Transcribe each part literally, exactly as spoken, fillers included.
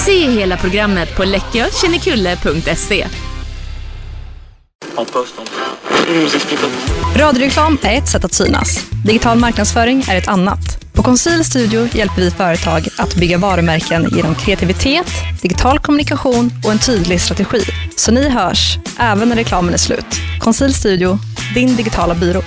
Se hela programmet på läckö kinnekulle punkt se. Radioreklam är ett sätt att synas. Digital marknadsföring är ett annat. På Conceal Studio hjälper vi företag att bygga varumärken genom kreativitet, digital kommunikation och en tydlig strategi. Så ni hörs, även när reklamen är slut. Conceal Studio, din digitala byrå.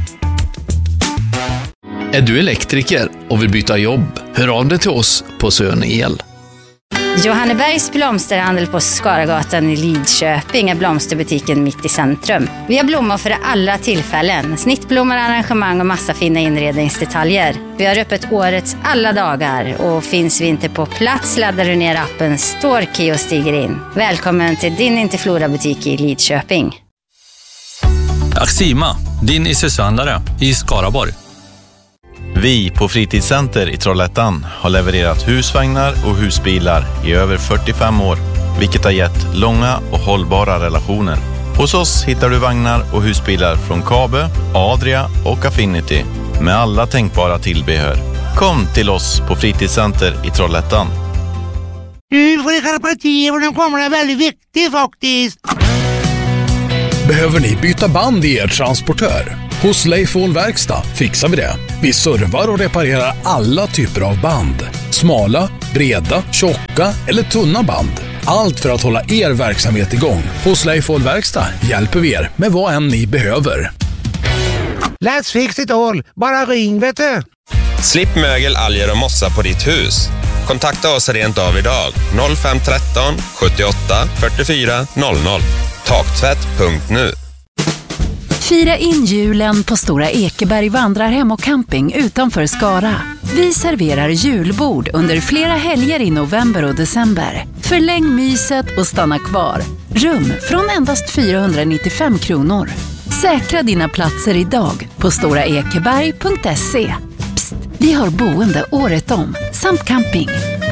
Är du elektriker och vill byta jobb? Hör av dig till oss på Sön El. Johannebergs blomsterhandel på Skaragatan i Lidköping är blomsterbutiken mitt i centrum. Vi har blommor för alla tillfällen. Snittblommor, arrangemang och massa fina inredningsdetaljer. Vi har öppet årets alla dagar och finns vi inte på plats laddar du ner appen Storkey och stiger in. Välkommen till din Interflora-butik i Lidköping. Axima, din Isushandlare i Skaraborg. Vi på Fritidscenter i Trollhättan har levererat husvagnar och husbilar i över fyrtiofem år, vilket har gett långa och hållbara relationer. Hos oss hittar du vagnar och husbilar från Kabe, Adria och Affinity med alla tänkbara tillbehör. Kom till oss på Fritidscenter i Trollhättan. Nu får det skärpa till och den kommer är väldigt viktig faktiskt. Behöver ni byta band i er transportör? Hos Leifon Verkstad fixar vi det. Vi servar och reparerar alla typer av band. Smala, breda, tjocka eller tunna band. Allt för att hålla er verksamhet igång. Hos Leifon Verkstad hjälper vi er med vad än ni behöver. Let's fix it all. Bara ring, vet du. Slipp mögel, alger och mossa på ditt hus. Kontakta oss rent av idag. noll fem ett tre sjuttioåtta fyrtiofyra noll noll. Taktvätt punkt nu. Fira in julen på Stora Ekeberg vandrarhem och camping utanför Skara. Vi serverar julbord under flera helger i november och december. Förläng myset och stanna kvar. Rum från endast fyrahundranittiofem kronor. Säkra dina platser idag på stora ekeberg punkt se. Psst, vi har boende året om samt camping.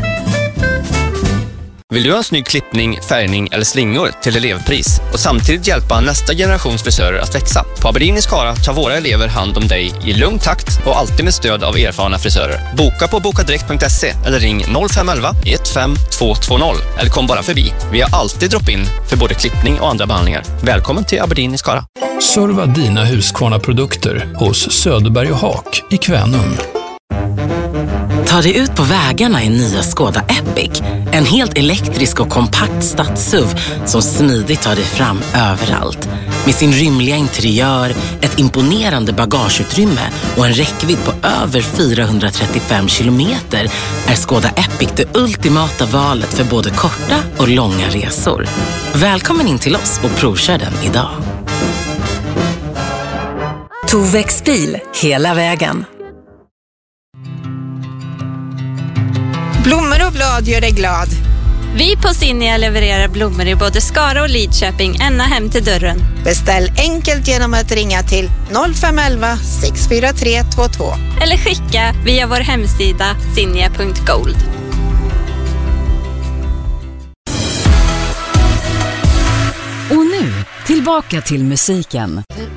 Vill du ha en snygg klippning, färgning eller slingor till elevpris och samtidigt hjälpa nästa generations frisörer att växa? På Aberdeen i Skara tar våra elever hand om dig i lugn takt och alltid med stöd av erfarna frisörer. Boka på bokadirekt punkt se eller ring noll fem ett ett ett fem två två noll eller kom bara förbi. Vi har alltid drop-in för både klippning och andra behandlingar. Välkommen till Aberdeen i Skara. Serva dina Husqvarna-produkter hos Söderberg och Haak i Kvänum. Ta dig ut på vägarna i nya Skoda Epic. En helt elektrisk och kompakt stadssuv som smidigt tar dig fram överallt. Med sin rymliga interiör, ett imponerande bagageutrymme och en räckvidd på över fyrahundratrettiofem kilometer är Skoda Epic det ultimata valet för både korta och långa resor. Välkommen in till oss och provkör den idag. Tovex bil, hela vägen. Blommor och blad gör dig glad. Vi på Sinnia levererar blommor i både Skara och Lidköping ända hem till dörren. Beställ enkelt genom att ringa till noll fem ett ett sex fyra tre två två. Eller skicka via vår hemsida sinnia punkt gold. Och nu, tillbaka till musiken.